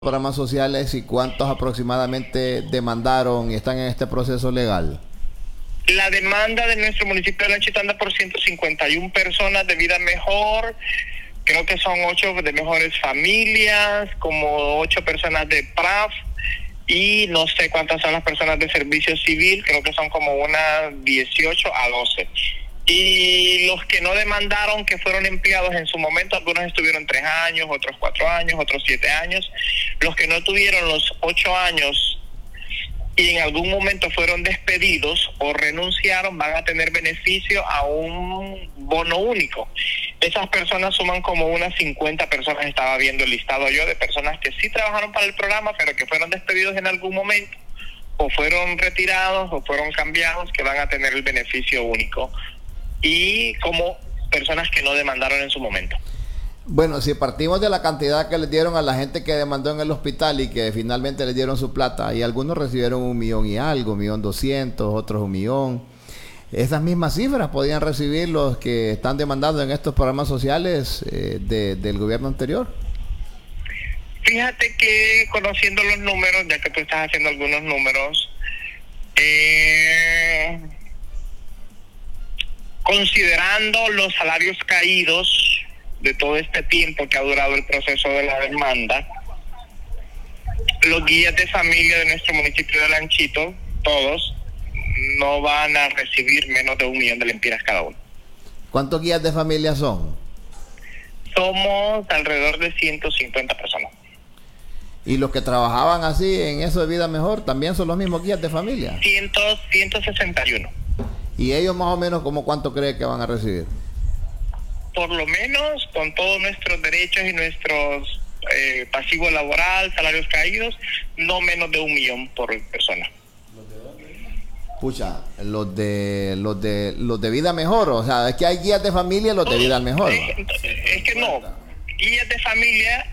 programas sociales y cuántos aproximadamente demandaron y están en este proceso legal? La demanda de nuestro municipio de Lanchito anda por 151 personas de vida mejor. Creo que son 8 de mejores familias, como 8 personas de PRAF y no sé cuántas son las personas de servicio civil. Creo que son como unas 18 a 12. Y los que no demandaron, que fueron empleados en su momento, algunos estuvieron 3 años, otros 4 años, otros 7 años. Los que no tuvieron los 8 años y en algún momento fueron despedidos o renunciaron, van a tener beneficio a un bono único. Esas personas suman como unas 50 personas, estaba viendo el listado yo, de personas que sí trabajaron para el programa, pero que fueron despedidos en algún momento, o fueron retirados, o fueron cambiados, que van a tener el beneficio único. Y como personas que no demandaron en su momento. Bueno, si partimos de la cantidad que les dieron a la gente que demandó en el hospital y que finalmente les dieron su plata, y algunos recibieron 1.000.000 y algo, 1.200.000, otros 1.000.000. Esas mismas cifras podían recibir los que están demandando en estos programas sociales del gobierno anterior. Fíjate que conociendo los números, ya que tú estás haciendo algunos números, considerando los salarios caídos de todo este tiempo que ha durado el proceso de la demanda, los guías de familia de nuestro municipio de Lanchito, todos, no van a recibir menos de 1.000.000 de lempiras cada uno. ¿Cuántos guías de familia son? Somos alrededor de 150 personas. ¿Y los que trabajaban así en eso de Vida Mejor también son los mismos guías de familia? 161. ¿Y ellos más o menos como cuánto cree que van a recibir? Por lo menos, con todos nuestros derechos y nuestros pasivos laboral, salarios caídos, no menos de 1.000.000 por persona. Pucha, los de Vida Mejor, o sea, es que hay guías de familia y los de Vida Mejor. Es que no, guías de familia,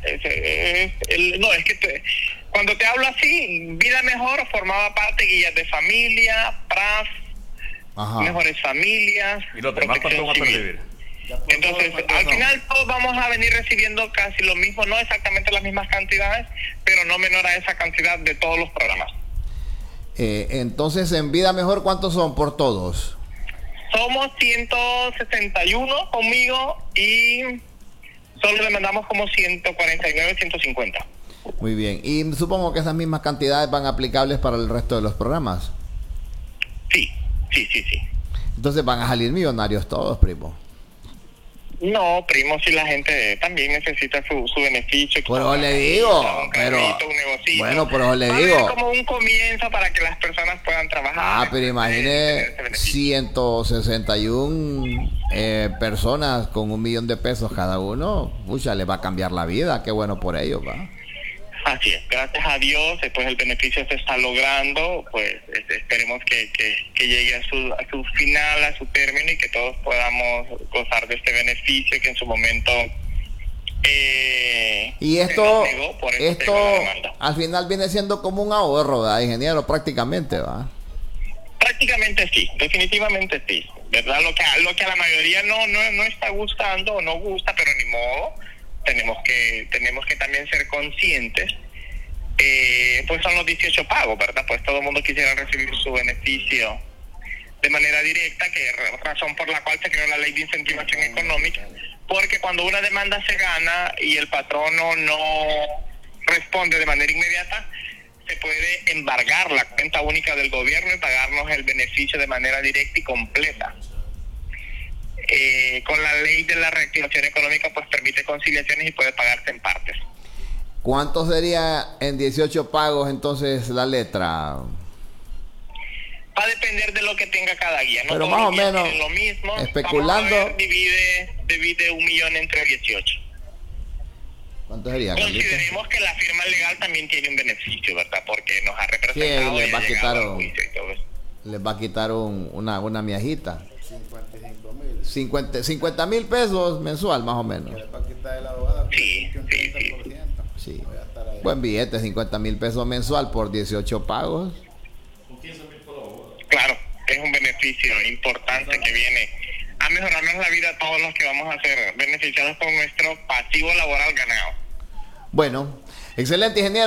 cuando te hablo así, Vida Mejor formaba parte de guías de familia, PRAF, Ajá. Mejores Familias, y los demás cuánto van a recibir. Entonces, al final todos vamos a venir recibiendo casi lo mismo, no exactamente las mismas cantidades, pero no menor a esa cantidad de todos los programas. Entonces, en Vida Mejor, ¿cuántos son por todos? Somos 161 conmigo y solo le mandamos como 149, 150. Muy bien. Y supongo que esas mismas cantidades van aplicables para el resto de los programas. Sí. Entonces van a salir millonarios todos, primo. No, primo, si la gente también necesita su beneficio. Por eso le digo, pero bueno, por eso le digo. Es como un comienzo para que las personas puedan trabajar. Pero imagine 161 personas con 1.000.000 de pesos cada uno. Pucha, les va a cambiar la vida. Qué bueno por ellos, va. Así es, gracias a Dios, pues el beneficio se está logrando, pues esperemos que llegue a su final, a su término y que todos podamos gozar de este beneficio que en su momento y esto demanda. Al final viene siendo como un ahorro, ¿verdad, ingeniero? Prácticamente, ¿va? Prácticamente sí, definitivamente sí, ¿verdad? Lo que a la mayoría no está gustando o no gusta, pero ni modo. Tenemos que también ser conscientes, pues son los 18 pagos, ¿verdad? Pues todo el mundo quisiera recibir su beneficio de manera directa, que es razón por la cual se creó la ley de incentivación económica, porque cuando una demanda se gana y el patrono no responde de manera inmediata, se puede embargar la cuenta única del gobierno y pagarnos el beneficio de manera directa y completa. Con la ley de la reactivación económica pues permite conciliaciones y puede pagarse en partes. ¿Cuánto sería en 18 pagos entonces la letra? Va a depender de lo que tenga cada guía, ¿no? Pero todos más o los guías menos, tienen lo mismo. especulando. Vamos a ver, divide 1.000.000 entre 18. ¿Cuánto sería? Consideremos que la firma legal también tiene un beneficio, ¿verdad? Porque nos ha representado. Sí, les va a quitar juicio y todo eso. Les va a quitar una miajita. 50.000 pesos mensual, más o menos. Sí. Sí. Buen billete, 50.000 pesos mensual por 18 pagos. Claro, es un beneficio importante que viene a mejorarnos la vida a todos los que vamos a ser beneficiados con nuestro pasivo laboral ganado. Bueno, Excelente, ingeniero.